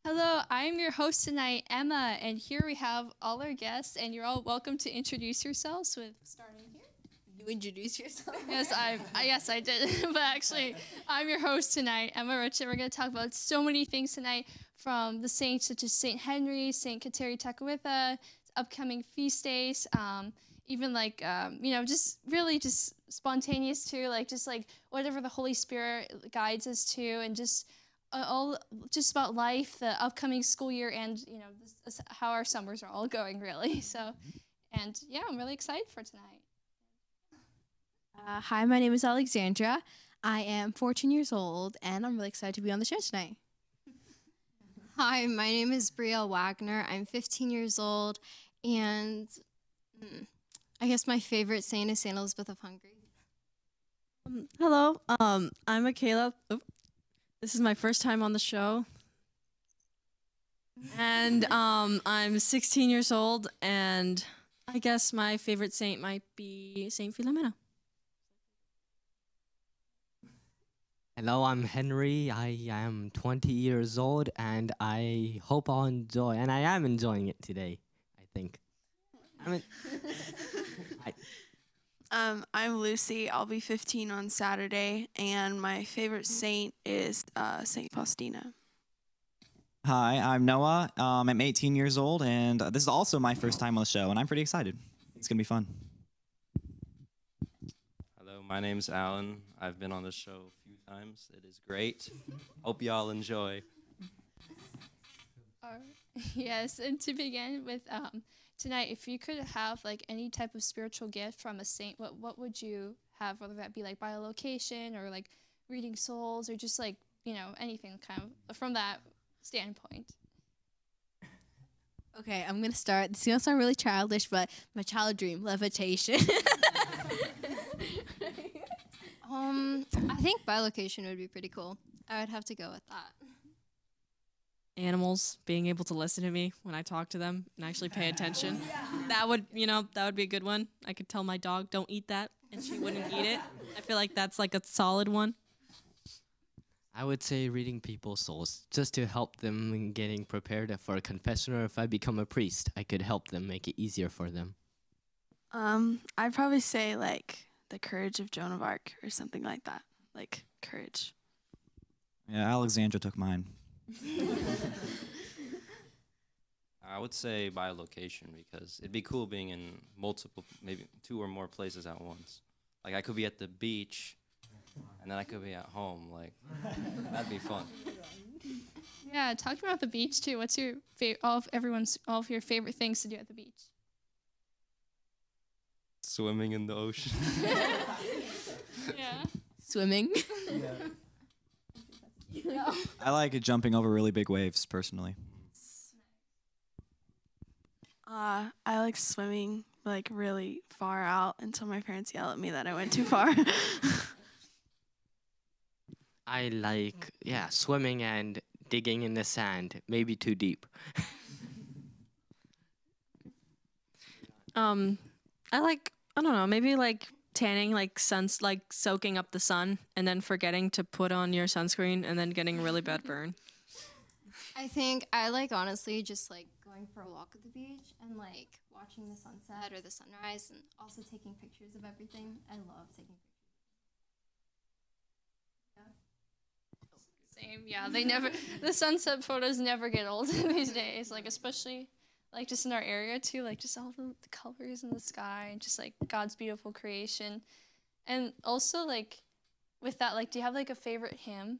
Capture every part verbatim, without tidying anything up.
Hello, I'm your host tonight, Emma, and here we have all our guests, and you're all welcome to introduce yourselves with starting here. You introduce yourself? Yes, I, I yes I did, but actually, I'm your host tonight, Emma Richard. We're going to talk about so many things tonight, from the saints such as Saint Henry, Saint Kateri Tekakwitha, upcoming feast days, um, even like um, you know, just really just spontaneous too, like just like whatever the Holy Spirit guides us to, and just uh, all just about life, the upcoming school year, and you know this, this, how our summers are all going, really. So, and yeah, I'm really excited for tonight. Uh, hi, my name is Alexandra. I am fourteen years old, and I'm really excited to be on the show tonight. Hi, my name is Brielle Wagner. I'm fifteen years old, and mm, I guess my favorite saint is Saint Elizabeth of Hungary. Um, hello, um, I'm Michaela. Oop. This is my first time on the show. And um, I'm sixteen years old, and I guess my favorite saint might be Saint Philomena. Hello, I'm Henry. I am twenty years old, and I hope I'll enjoy, and I am enjoying it today, I think. I mean, I, Um, I'm Lucy. I'll be fifteen on Saturday, and my favorite saint is uh, Saint Faustina. Hi, I'm Noah. Um, I'm eighteen years old, and uh, this is also my first time on the show, and I'm pretty excited. It's gonna be fun. Hello, my name's Alan. I've been on the show a few times. It is great. Hope y'all enjoy. Uh, yes, and to begin with, um, tonight, if you could have like any type of spiritual gift from a saint, what what would you have? Whether that be like bilocation or like reading souls or just like you know anything kind of from that standpoint. Okay, I'm gonna start. This is gonna sound really childish, but my child dream, levitation. Um, I think bilocation would be pretty cool. I would have to go with that. Animals being able to listen to me when I talk to them and actually pay attention. That would, you know, that would be a good one. I could tell my dog, don't eat that, and she wouldn't eat it. I feel like that's like a solid one. I would say reading people's souls, just to help them in getting prepared for a confession, or if I become a priest, I could help them, make it easier for them. Um, I'd probably say like the courage of Joan of Arc or something like that. Like courage. Yeah, Alexandra took mine. I would say by location because it'd be cool being in multiple, maybe two or more places at once. Like I could be at the beach, and then I could be at home. Like that'd be fun. Yeah, talking about the beach too. What's your fa- all of everyone's all of your favorite things to do at the beach? Swimming in the ocean. Yeah. Swimming. I like jumping over really big waves, personally. Uh, I like swimming like really far out until my parents yell at me that I went too far. I like, yeah, swimming and digging in the sand, maybe too deep. Um, I like, I don't know, maybe like tanning, like suns, like soaking up the sun and then forgetting to put on your sunscreen and then getting a really bad burn. I think I like honestly just like going for a walk at the beach and like watching the sunset or the sunrise and also taking pictures of everything. I love taking pictures. Same. Yeah, they never. The sunset photos never get old these days. Like especially, like just in our area too. Like just all the, the colors in the sky and just like God's beautiful creation, and also like with that, like, do you have like a favorite hymn?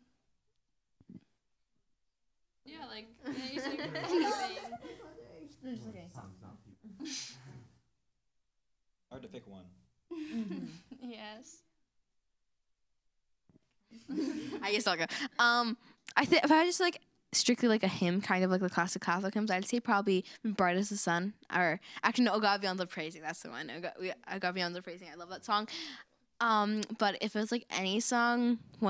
Yeah, like yeah, you sing anything. Hard to pick one. Yes. I guess I'll go. Um, I think if I just like strictly like a hymn, kind of like the classic Catholic hymns, I'd say probably "Bright as the Sun" or actually no, "O God Beyond the Praising." That's the one. "O God, we- O God Beyond the Praising." I love that song. Um, but if it was like any song,